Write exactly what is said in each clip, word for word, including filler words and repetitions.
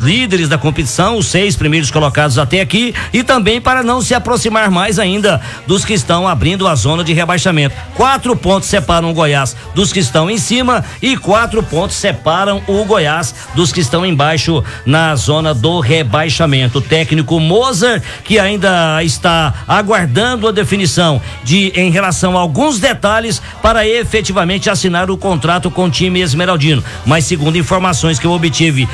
líderes da competição, os seis primeiros colocados até aqui, e também para não se aproximar mais ainda dos que estão abrindo a zona de rebaixamento. Quatro pontos separam o Goiás dos que estão em cima e quatro pontos separam o Goiás dos que estão embaixo na zona do rebaixamento. O técnico Mozart, que ainda está aguardando a definição de em relação a alguns detalhes para efetivamente assinar o contrato com o time esmeraldino. Mas segundo informações que eu obtive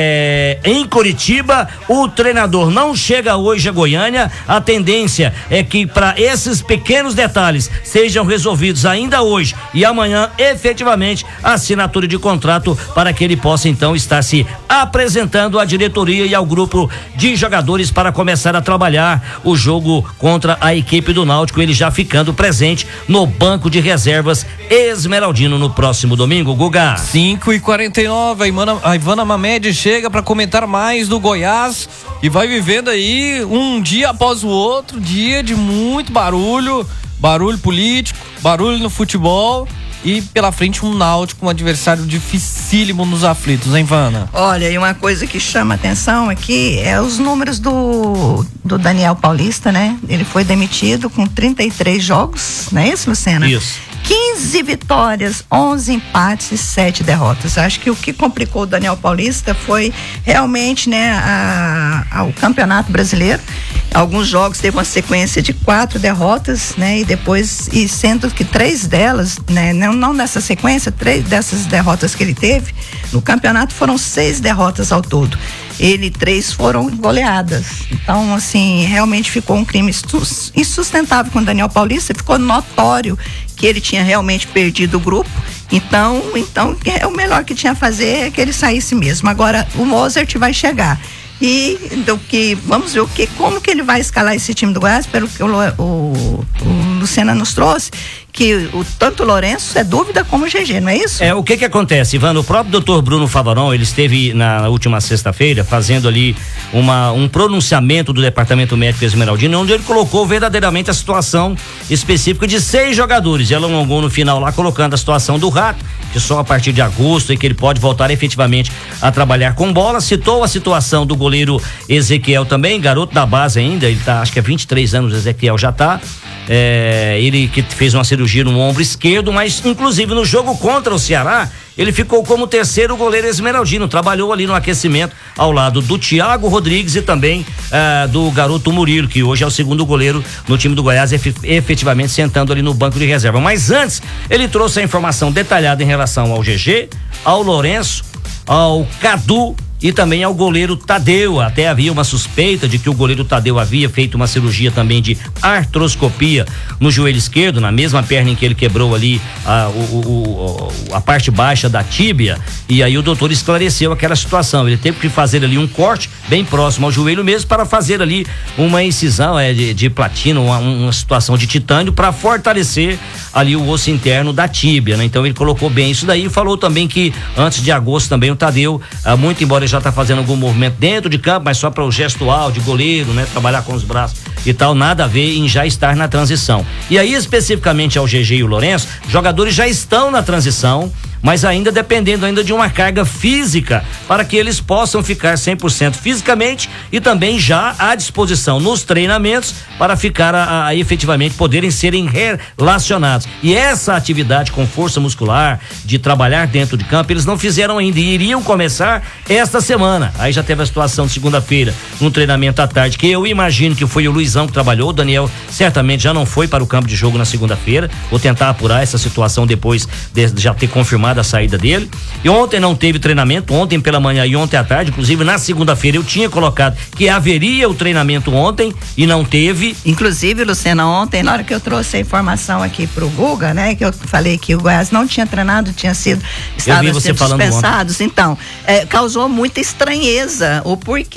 é, em Curitiba, o treinador não chega hoje a Goiânia. A tendência é que para esses pequenos detalhes sejam resolvidos ainda hoje e amanhã, efetivamente, a assinatura de contrato para que ele possa então estar se apresentando à diretoria e ao grupo de jogadores para começar a trabalhar o jogo contra a equipe do Náutico, ele já ficando presente no banco de reservas esmeraldino no próximo domingo, Guga. cinco e quarenta e nove, a Ivana, a Ivana Mamed chega para comentar mais do Goiás e vai vivendo aí um dia após o outro, dia de muito barulho, barulho político, barulho no futebol e pela frente um Náutico, um adversário dificílimo nos aflitos, hein, Ivana? Olha, e uma coisa que chama atenção aqui é os números do, do Daniel Paulista, né? Ele foi demitido com trinta e três jogos, não é isso, Luciana? Isso. quinze vitórias, onze empates e sete derrotas. Acho que o que complicou o Daniel Paulista foi realmente, né, a, a, o Campeonato Brasileiro. Alguns jogos teve uma sequência de quatro derrotas, né, e depois, e sendo que três delas, né, não, não nessa sequência, três dessas derrotas que ele teve no campeonato foram seis derrotas ao todo. Ele, três foram goleadas. Então, assim, realmente ficou um crime insustentável com o Daniel Paulista. Ficou notório que ele tinha realmente perdido o grupo. Então, então é o melhor que tinha a fazer é que ele saísse mesmo. Agora, o Mozart vai chegar. E do que, vamos ver o que, como que ele vai escalar esse time do Goiás, pelo que o, o, o Lucena nos trouxe, que o, tanto o Lourenço é dúvida como o G G, não é isso? É, o que que acontece, Ivana? O próprio doutor Bruno Favaron, ele esteve na última sexta-feira fazendo ali uma, um pronunciamento do Departamento Médico Esmeraldino, onde ele colocou verdadeiramente a situação específica de seis jogadores. E ela alongou no final lá, colocando a situação do Rato, que só a partir de agosto é que ele pode voltar efetivamente a trabalhar com bola. Citou a situação do goleiro Ezequiel também, garoto da base ainda, ele tá, acho que há vinte e três anos, Ezequiel já tá. É, ele que fez uma cirurgia no ombro esquerdo, mas inclusive no jogo contra o Ceará, ele ficou como terceiro goleiro esmeraldino, trabalhou ali no aquecimento ao lado do Thiago Rodrigues e também uh, do garoto Murilo, que hoje é o segundo goleiro no time do Goiás, efetivamente sentando ali no banco de reserva. Mas antes, ele trouxe a informação detalhada em relação ao G G, ao Lourenço, ao Cadu e também ao goleiro Tadeu. Até havia uma suspeita de que o goleiro Tadeu havia feito uma cirurgia também de artroscopia no joelho esquerdo, na mesma perna em que ele quebrou ali a, o, o, a parte baixa da tíbia, e aí o doutor esclareceu aquela situação. Ele teve que fazer ali um corte bem próximo ao joelho mesmo para fazer ali uma incisão é, de, de platina, uma, uma situação de titânio para fortalecer ali o osso interno da tíbia, né? Então ele colocou bem isso daí e falou também que antes de agosto também o Tadeu, ah, muito embora já tá fazendo algum movimento dentro de campo, mas só para o gestual de goleiro, né? Trabalhar com os braços e tal, nada a ver em já estar na transição. E aí, especificamente ao G G e o Lourenço, jogadores já estão na transição, mas ainda dependendo ainda de uma carga física para que eles possam ficar cem por cento fisicamente e também já à disposição nos treinamentos para ficar a, a efetivamente poderem serem relacionados. E essa atividade com força muscular, de trabalhar dentro de campo, eles não fizeram ainda e iriam começar esta semana. Aí já teve a situação de segunda-feira, um treinamento à tarde, que eu imagino que foi o Luizão que trabalhou. O Daniel certamente já não foi para o campo de jogo na segunda-feira. Vou tentar apurar essa situação depois de já ter confirmado a saída dele. E ontem não teve treinamento, ontem pela manhã e ontem à tarde, inclusive na segunda-feira eu tinha colocado que haveria o treinamento ontem e não teve. Inclusive, Luciana, ontem, na hora que eu trouxe a informação aqui pro Guga, né, que eu falei que o Goiás não tinha treinado, tinha sido, estavam sendo dispensados, então, é, causou muita estranheza o porquê,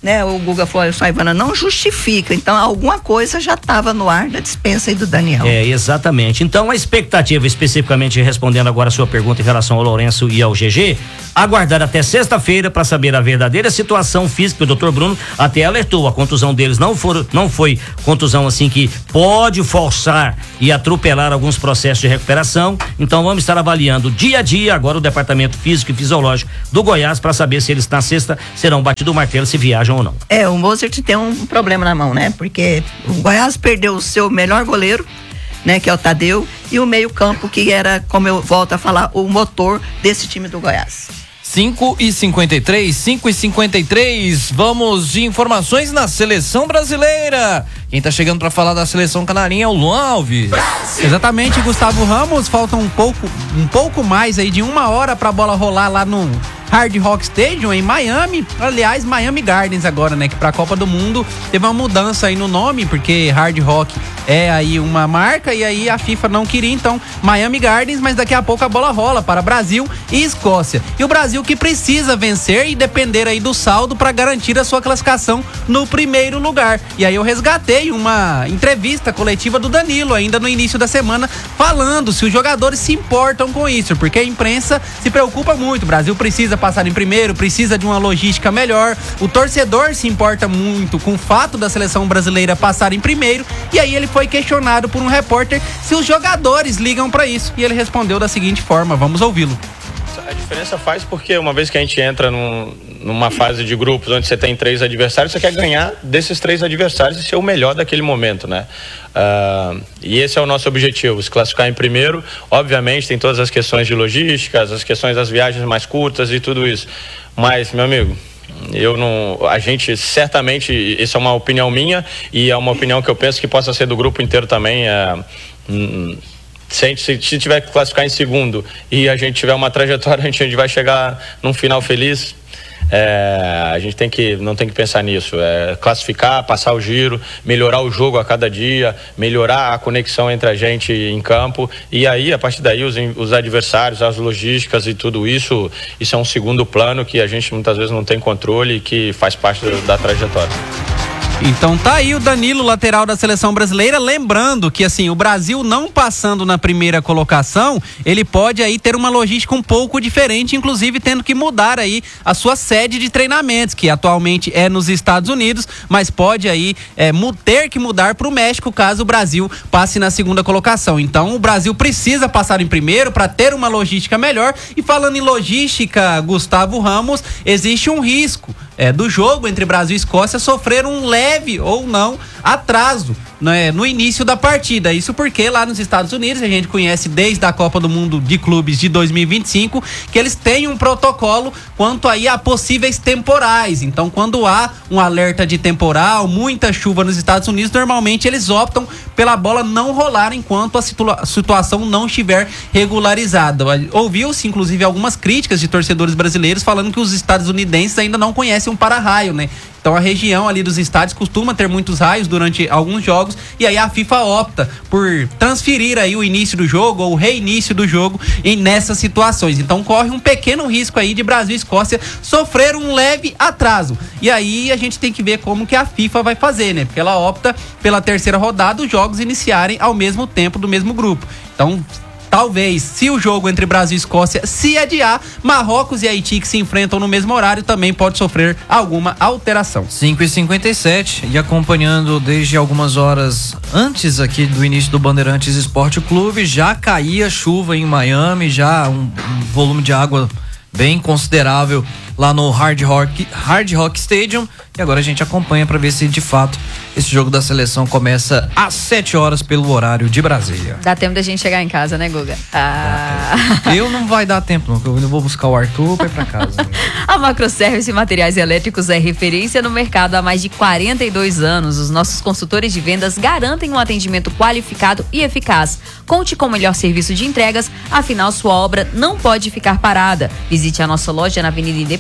né, o Guga falou, só a Ivana, não justifica. Então, alguma coisa já estava no ar da dispensa aí do Daniel. É, exatamente. Então, a expectativa, especificamente respondendo agora a sua pergunta em relação ao Lourenço e ao G G, aguardar até sexta-feira para saber a verdadeira situação física. O doutor Bruno até alertou, a contusão deles não, for, não foi contusão assim que pode forçar e atropelar alguns processos de recuperação. Então, vamos estar avaliando dia a dia agora o departamento físico e fisiológico do Goiás para saber se eles na sexta serão batido o martelo, se viajam ou não. É, o Mozart tem um problema na mão, né? Porque o Goiás perdeu o seu melhor goleiro, né? Que é o Tadeu, e o meio campo que era, como eu volto a falar, o motor desse time do Goiás. cinco e cinquenta e três, cinco e cinquenta e três, vamos de informações na seleção brasileira. Quem tá chegando para falar da seleção canarinha é o Luan Alves. Exatamente, Gustavo Ramos, falta um pouco, um pouco mais aí de uma hora pra bola rolar lá no Hard Rock Stadium em Miami, aliás, Miami Gardens agora, né, que pra Copa do Mundo teve uma mudança aí no nome, porque Hard Rock é aí uma marca e aí a FIFA não queria, então Miami Gardens, mas daqui a pouco a bola rola para Brasil e Escócia. E o Brasil que precisa vencer e depender aí do saldo para garantir a sua classificação no primeiro lugar. E aí eu resgatei uma entrevista coletiva do Danilo ainda no início da semana, falando se os jogadores se importam com isso, porque a imprensa se preocupa muito, o Brasil precisa passar em primeiro, precisa de uma logística melhor, o torcedor se importa muito com o fato da seleção brasileira passar em primeiro, e aí ele foi questionado por um repórter se os jogadores ligam para isso, e ele respondeu da seguinte forma, vamos ouvi-lo. A diferença faz porque uma vez que a gente entra num, numa fase de grupos onde você tem três adversários, você quer ganhar desses três adversários e ser o melhor daquele momento, né? Uh, e esse é o nosso objetivo, se classificar em primeiro. Obviamente tem todas as questões de logística, as questões das viagens mais curtas e tudo isso, mas, meu amigo, eu não, a gente certamente, isso é uma opinião minha e é uma opinião que eu penso que possa ser do grupo inteiro também. É, hum, Se, a gente, se, se tiver que classificar em segundo e a gente tiver uma trajetória, a gente, a gente vai chegar num final feliz. É, a gente tem que, não tem que pensar nisso, é classificar, passar o giro, melhorar o jogo a cada dia, melhorar a conexão entre a gente em campo, e aí a partir daí os, os adversários, as logísticas e tudo isso, isso é um segundo plano que a gente muitas vezes não tem controle e que faz parte da, da trajetória. Então tá aí o Danilo, lateral da seleção brasileira, lembrando que assim, o Brasil não passando na primeira colocação, ele pode aí ter uma logística um pouco diferente, inclusive tendo que mudar aí a sua sede de treinamentos, que atualmente é nos Estados Unidos, mas pode aí é, ter que mudar para o México caso o Brasil passe na segunda colocação. Então o Brasil precisa passar em primeiro para ter uma logística melhor, e falando em logística, Gustavo Ramos, existe um risco É, do jogo entre Brasil e Escócia sofrer um leve ou não atraso, né, no início da partida. Isso porque lá nos Estados Unidos, a gente conhece desde a Copa do Mundo de Clubes de dois mil e vinte e cinco, que eles têm um protocolo quanto aí a possíveis temporais. Então, quando há um alerta de temporal, muita chuva nos Estados Unidos, normalmente eles optam pela bola não rolar enquanto a situa- situação não estiver regularizada. Ouviu-se, inclusive, algumas críticas de torcedores brasileiros falando que os estadunidenses ainda não conhecem um para-raio, né? Então a região ali dos estádios costuma ter muitos raios durante alguns jogos, e aí a FIFA opta por transferir aí o início do jogo ou o reinício do jogo em nessas situações. Então corre um pequeno risco aí de Brasil e Escócia sofrer um leve atraso. E aí a gente tem que ver como que a FIFA vai fazer, né? Porque ela opta pela terceira rodada os jogos iniciarem ao mesmo tempo do mesmo grupo. Então talvez, se o jogo entre Brasil e Escócia se adiar, Marrocos e Haiti, que se enfrentam no mesmo horário, também pode sofrer alguma alteração. cinco e cinquenta e sete, e acompanhando desde algumas horas antes aqui do início do Bandeirantes Esporte Clube, já caía chuva em Miami, já um, um volume de água bem considerável lá no Hard Rock, Hard Rock Stadium, e agora a gente acompanha para ver se de fato esse jogo da seleção começa às sete horas pelo horário de Brasília. Dá tempo da gente chegar em casa, né, Guga? Ah. Eu não vai dar tempo, não, eu vou buscar o Arthur para ir pra casa. A Macroservice Materiais Elétricos é referência no mercado há mais de quarenta e dois anos. Os nossos consultores de vendas garantem um atendimento qualificado e eficaz. Conte com o melhor serviço de entregas, afinal sua obra não pode ficar parada. Visite a nossa loja na Avenida Independência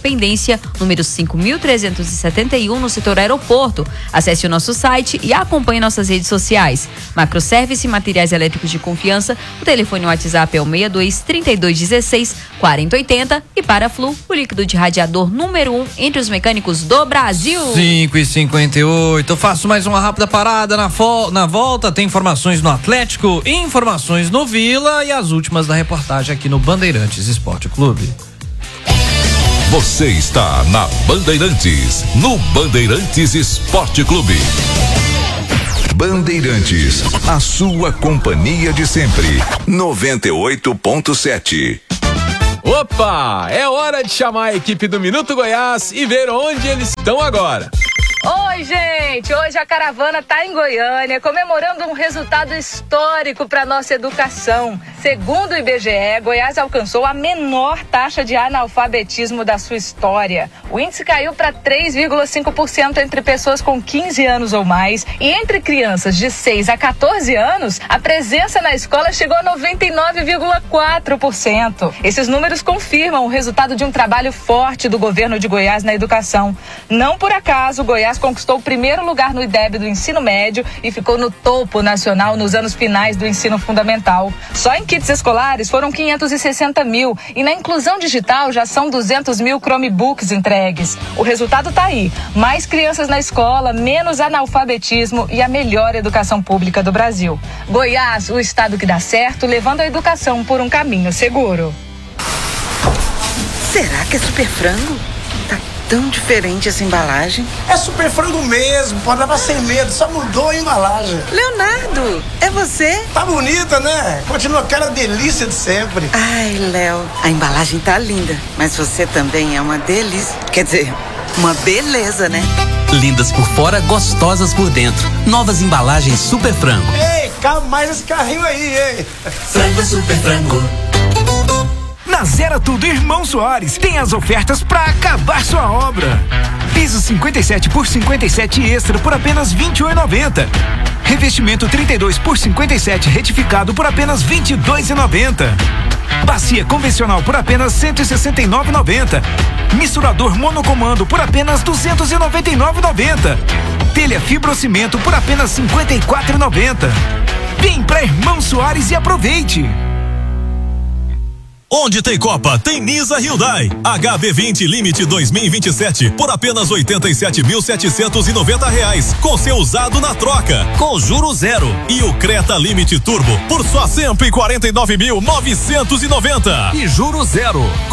Independência, número cinco mil trezentos e setenta e um, no setor aeroporto. Acesse o nosso site e acompanhe nossas redes sociais. Macroservice Materiais Elétricos de Confiança, o telefone WhatsApp é o seis dois, trinta e dois, dezesseis, quarenta, oitenta, e para Flu, o líquido de radiador número um entre os mecânicos do Brasil. cinco e cinquenta e oito, eu faço mais uma rápida parada na, fo- na volta, tem informações no Atlético, informações no Vila e as últimas da reportagem aqui no Bandeirantes Esporte Clube. Você está na Bandeirantes, no Bandeirantes Esporte Clube. Bandeirantes, a sua companhia de sempre, noventa e oito ponto sete. Opa, é hora de chamar a equipe do Minuto Goiás e ver onde eles estão agora. Oi, gente! Hoje a caravana está em Goiânia, comemorando um resultado histórico para nossa educação. Segundo o I B G E, Goiás alcançou a menor taxa de analfabetismo da sua história. O índice caiu para três vírgula cinco por cento entre pessoas com quinze anos ou mais, e entre crianças de seis a quatorze anos, a presença na escola chegou a noventa e nove vírgula quatro por cento. Esses números confirmam o resultado de um trabalho forte do governo de Goiás na educação. Não por acaso, Goiás conquistou o primeiro lugar no I D E B do ensino médio e ficou no topo nacional nos anos finais do ensino fundamental. Só em kits escolares foram quinhentos e sessenta mil e na inclusão digital já são duzentos mil Chromebooks entregues. O resultado tá aí: mais crianças na escola, menos analfabetismo e a melhor educação pública do Brasil. Goiás, o estado que dá certo, levando a educação por um caminho seguro. Será que é Super Frango? Tá tão diferente essa embalagem. É Super Frango mesmo, pode levar sem medo, só mudou a embalagem. Leonardo, é você? Tá bonita, né? Continua aquela delícia de sempre. Ai, Léo, a embalagem tá linda, mas você também é uma delícia. Quer dizer, uma beleza, né? Lindas por fora, gostosas por dentro. Novas embalagens Super Frango. Ei, calma mais esse carrinho aí, ei. Frango Super Frango. Na Zera Tudo Irmão Soares tem as ofertas para acabar sua obra. Piso cinquenta e sete por cinquenta e sete extra por apenas vinte e oito reais e noventa centavos. Revestimento trinta e dois por cinquenta e sete retificado por apenas vinte e dois reais e noventa centavos. Bacia convencional por apenas cento e sessenta e nove reais e noventa centavos. Misturador monocomando por apenas duzentos e noventa e nove reais e noventa centavos. Telha fibrocimento por apenas cinquenta e quatro reais e noventa centavos. Vem pra Irmão Soares e aproveite. Onde tem Copa, tem Nisa Hyundai. H B vinte Limite dois mil e vinte e sete por apenas oitenta e sete mil setecentos e noventa reais, com seu usado na troca, com juro zero. E o Creta Limite Turbo por só cento e quarenta e nove mil novecentos e noventa e juro zero.